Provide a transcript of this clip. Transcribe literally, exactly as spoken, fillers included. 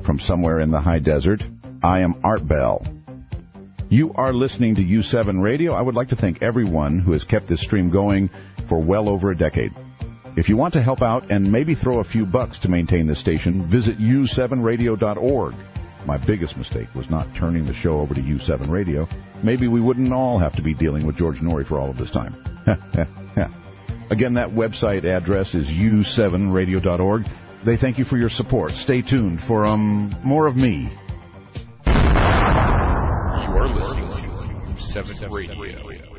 from somewhere in the high desert. I am Art Bell. You are listening to U seven Radio. I would like to thank everyone who has kept this stream going for well over a decade. If you want to help out and maybe throw a few bucks to maintain this station, visit U seven radio dot org. My biggest mistake was not turning the show over to U seven Radio. Maybe we wouldn't all have to be dealing with George Noory for all of this time. Again, that website address is U seven radio dot org. They thank you for your support. Stay tuned for um more of me. You are listening to U seven Radio.